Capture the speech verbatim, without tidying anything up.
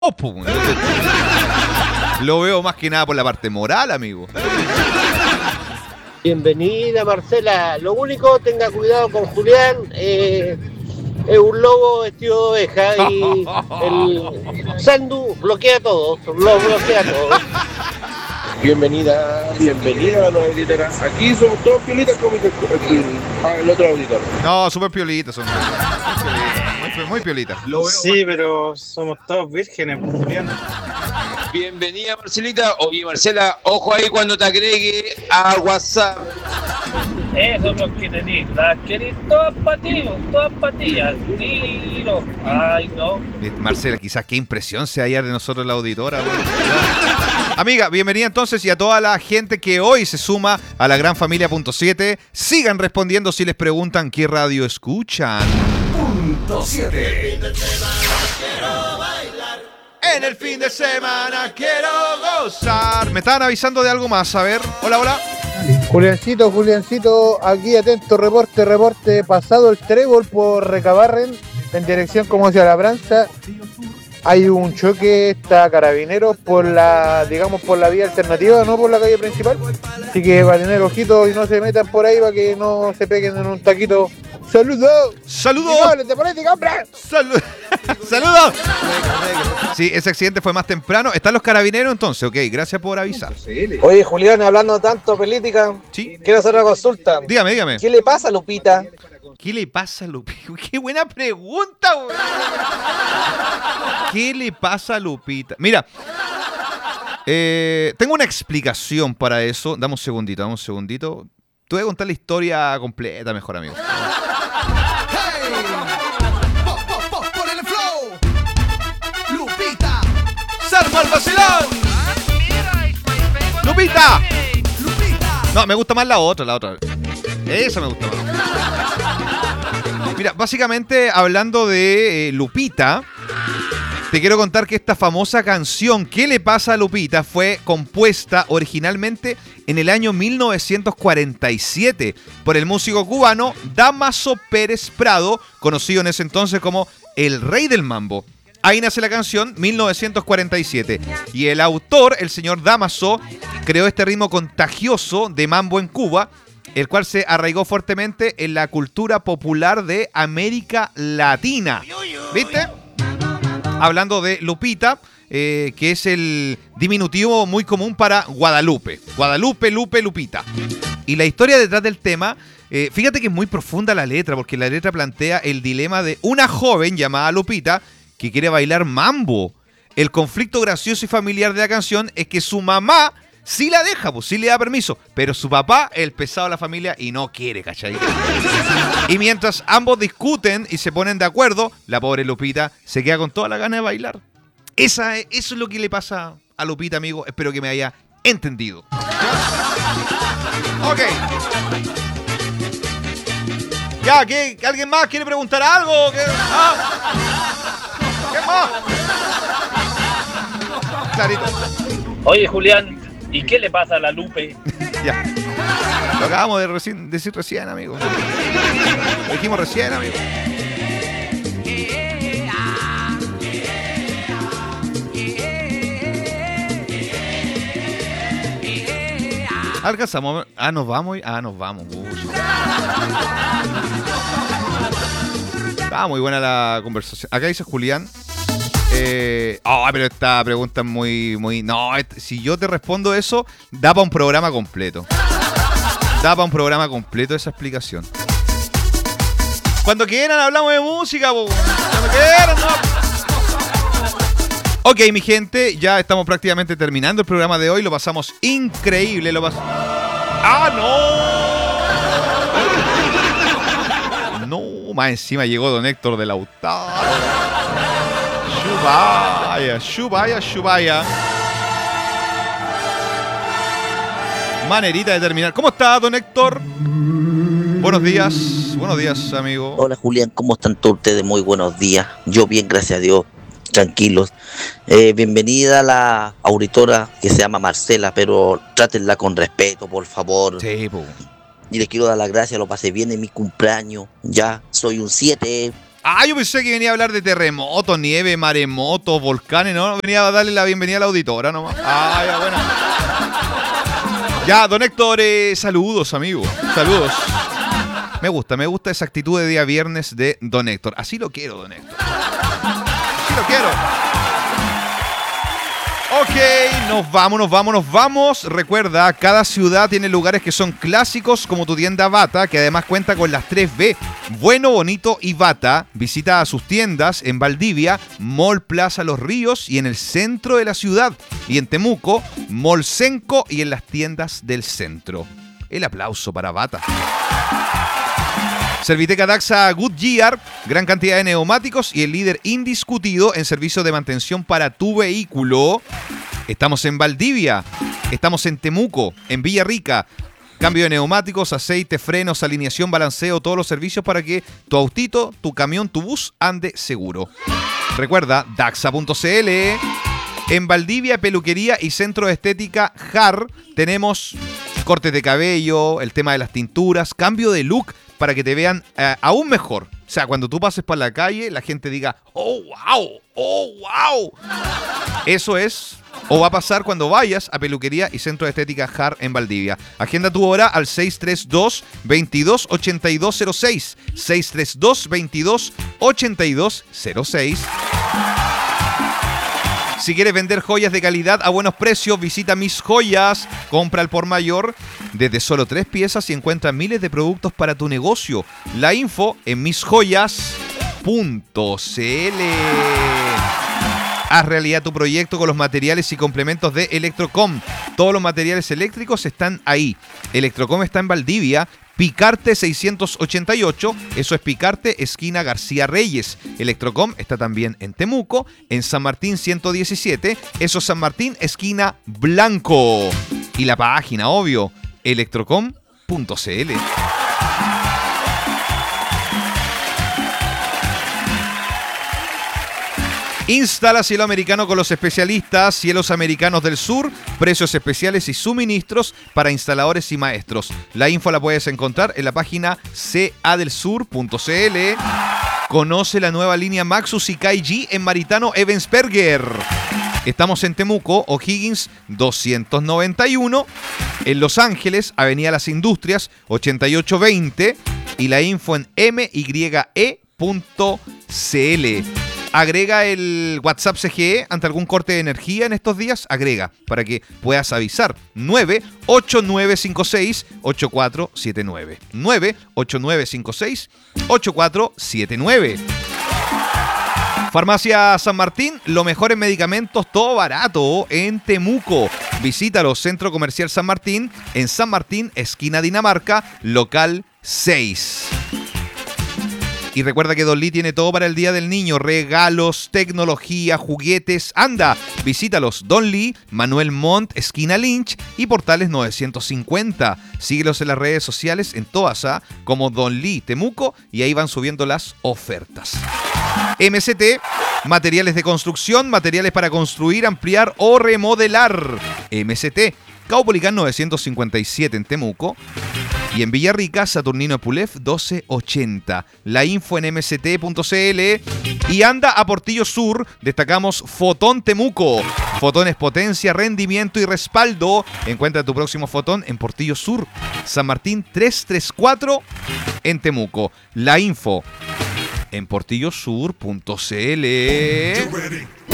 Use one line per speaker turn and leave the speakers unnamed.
po. Entonces, lo veo más que nada por la parte moral, amigo.
Bienvenida, Marcela. Lo único, tenga cuidado con Julián. Eh, es un lobo vestido de oveja y el Sandu bloquea todo. Lo bloquea todo.
Bienvenida, bienvenida a los auditores. Aquí somos todos piolitas como el, el otro auditor.
No, súper piolitas son. Muy, muy piolitas.
Sí, pero somos todos vírgenes, Julián.
Bienvenida, Marcelita. Oye, Marcela, ojo ahí cuando te agregue a WhatsApp.
Eso es lo que tenés. Las querés todas patillas, todas patillas. Tiro. Ay, no.
Marcela, quizás qué impresión se haya de nosotros la auditora. Amiga, bienvenida entonces, y a toda la gente que hoy se suma a la gran familia punto siete, sigan respondiendo si les preguntan qué radio escuchan.
Punto siete.
En el fin de semana quiero gozar. Me estaban avisando de algo más, a ver. Hola, hola.
Juliancito, Juliancito, aquí atento, reporte, reporte. Pasado el trébol por Recabarren, en dirección como hacia la Branza, hay un choque, está Carabineros por la, digamos, por la vía alternativa, no por la calle principal. Así que va a tener ojitos y no se metan por ahí para que no se peguen en un taquito. ¡Saludos!
¡Saludos!
¡No hables de política, hombre!
¡Saludos! ¡Saludos! Sí, ese accidente fue más temprano. ¿Están los carabineros entonces? Ok, gracias por avisar.
Oye, Julián, hablando tanto política,
¿Sí?
quiero hacer una consulta.
Dígame, dígame.
¿Qué le pasa a Lupita?
¿Qué le pasa a Lupita? ¡Qué buena pregunta, güey! ¿Qué le pasa a Lupita? Mira, eh, tengo una explicación para eso. Dame un segundito, dame un segundito. Te voy a contar la historia completa, mejor amigo. ¡Salva el vacilón! ¡Lupita! No, me gusta más la otra, la otra. Esa me gusta más. Mira, básicamente hablando de eh, Lupita, te quiero contar que esta famosa canción ¿Qué le pasa a Lupita? Fue compuesta originalmente en el año mil novecientos cuarenta y siete por el músico cubano Dámaso Pérez Prado, conocido en ese entonces como el Rey del Mambo. Ahí nace la canción, mil novecientos cuarenta y siete. Y el autor, el señor Dámaso, creó este ritmo contagioso de mambo en Cuba, el cual se arraigó fuertemente en la cultura popular de América Latina. ¿Viste? Hablando de Lupita, eh, que es el diminutivo muy común para Guadalupe. Guadalupe, Lupe, Lupita. Y la historia detrás del tema, eh, fíjate que es muy profunda la letra, porque la letra plantea el dilema de una joven llamada Lupita que quiere bailar mambo. El conflicto gracioso y familiar de la canción es que su mamá sí la deja, pues sí le da permiso, pero su papá es el pesado de la familia y no quiere, ¿cachai? Y mientras ambos discuten y se ponen de acuerdo, la pobre Lupita se queda con toda la gana de bailar. Esa es, eso es lo que le pasa a Lupita, amigo. Espero que me haya entendido. Ok. Ya, ¿qué? ¿Alguien más quiere preguntar algo? ¿Qué, ah? ¿Qué más? Clarito.
Oye, Julián, ¿y qué le pasa a la Lupe?
Ya. Lo acabamos de reci- decir recién, amigo. Lo dijimos recién, amigo. Alcanzamos. Ah, nos vamos. Ah, nos vamos. Uy. Estaba muy buena la conversación. Acá dice Julián. Eh, oh, pero esta pregunta es muy, muy... No, et- si yo te respondo eso, da para un programa completo. Da para un programa completo esa explicación. Cuando quieran hablamos de música, po. Cuando quieran, no. Ok, mi gente, ya estamos prácticamente terminando el programa de hoy. Lo pasamos increíble. Lo pas- ¡Ah, no! No, más encima llegó don Héctor de Lautaro. Shubaya, Shubaya, Shubaya. Manerita de terminar. ¿Cómo está, don Héctor? Buenos días. Buenos días, amigo.
Hola, Julián, ¿cómo están todos ustedes? Muy buenos días. Yo bien, gracias a Dios. Tranquilos. Eh, bienvenida a la auditora que se llama Marcela, pero trátenla con respeto, por favor.
Sí, po.
Y les quiero dar las gracias, lo pasé bien en mi cumpleaños. Ya soy un siete.
Ah, yo pensé que venía a hablar de terremotos, nieve, maremotos, volcanes, ¿no? Venía a darle la bienvenida a la auditora nomás. Ah, ya, bueno. Ya, don Héctor, eh, saludos, amigo. Saludos. Me gusta, me gusta esa actitud de día viernes de don Héctor. Así lo quiero, don Héctor. Así lo quiero. Ok, nos vamos, nos vamos, nos vamos. Recuerda, cada ciudad tiene lugares que son clásicos como tu tienda Bata, que además cuenta con las tres B. Bueno, bonito y Bata. Visita a sus tiendas en Valdivia, Mall Plaza Los Ríos y en el centro de la ciudad. Y en Temuco, Mall Senco y en las tiendas del centro. El aplauso para Bata. Serviteca Daxa Goodyear, gran cantidad de neumáticos y el líder indiscutido en servicio de mantención para tu vehículo. Estamos en Valdivia, estamos en Temuco, en Villarrica. Cambio de neumáticos, aceite, frenos, alineación, balanceo, todos los servicios para que tu autito, tu camión, tu bus ande seguro. Recuerda, daxa punto c l. En Valdivia, peluquería y centro de estética J A R tenemos cortes de cabello, el tema de las tinturas, cambio de look para que te vean eh, aún mejor. O sea, cuando tú pases por la calle, la gente diga, ¡oh, wow! ¡Oh, wow! Eso es, o va a pasar cuando vayas a peluquería y centro de estética J A R en Valdivia. Agenda tu hora al seis tres dos, veintidós, ochenta y dos cero seis. seis tres dos, veintidós, ochenta y dos cero seis. Si quieres vender joyas de calidad a buenos precios, visita Mis Joyas. Compra al por mayor desde solo tres piezas y encuentra miles de productos para tu negocio. La info en mis joyas punto c l. Haz realidad tu proyecto con los materiales y complementos de Electrocom. Todos los materiales eléctricos están ahí. Electrocom está en Valdivia, Picarte seiscientos ochenta y ocho, eso es Picarte, esquina García Reyes. Electrocom está también en Temuco, en San Martín ciento diecisiete, eso es San Martín, esquina Blanco. Y la página, obvio, electrocom punto c l. Instala Cielo Americano con los especialistas Cielos Americanos del Sur, precios especiales y suministros para instaladores y maestros. La info la puedes encontrar en la página c a del sur punto c l. Conoce la nueva línea Maxus y K G en Maritano Ebensberger. Estamos en Temuco, O'Higgins doscientos noventa y uno. En Los Ángeles, Avenida Las Industrias ochenta y ocho veinte. Y la info en m y e punto c l. Agrega el WhatsApp C G E ante algún corte de energía en estos días. Agrega para que puedas avisar. nueve ocho nueve cinco seis ocho cuatro siete nueve. nueve ocho nueve cinco seis ocho cuatro siete nueve. Farmacia San Martín, lo mejor en medicamentos, todo barato en Temuco. Visítalo, Centro Comercial San Martín, en San Martín, esquina Dinamarca, local seis. Y recuerda que Don Lee tiene todo para el Día del Niño. Regalos, tecnología, juguetes. Anda, visítalos. Don Lee, Manuel Montt, esquina Lynch y Portales novecientos cincuenta. Síguelos en las redes sociales, en todas, ¿ah? Como Don Lee Temuco, y ahí van subiendo las ofertas. M C T, materiales de construcción, materiales para construir, ampliar o remodelar. M C T, Caupolicán novecientos cincuenta y siete en Temuco. Y en Villarrica, Saturnino Pulef doce ochenta. La info en m c t punto c l. Y anda a Portillo Sur, destacamos Fotón Temuco. Fotón es potencia, rendimiento y respaldo. Encuentra tu próximo Fotón en Portillo Sur, San Martín trescientos treinta y cuatro en Temuco. La info en portillo sur punto c l.